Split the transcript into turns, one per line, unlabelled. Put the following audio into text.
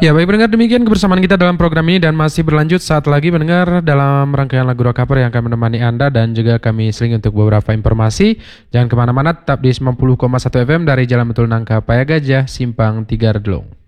Ya, baik pendengar, demikian kebersamaan kita dalam program ini dan masih berlanjut saat lagi mendengar dalam rangkaian lagu rock cover yang akan menemani Anda dan juga kami seling untuk beberapa informasi. Jangan kemana-mana, tetap di 90,1 FM dari Jalan Betul Nangka Paya Gajah, Simpang 3 Redlong.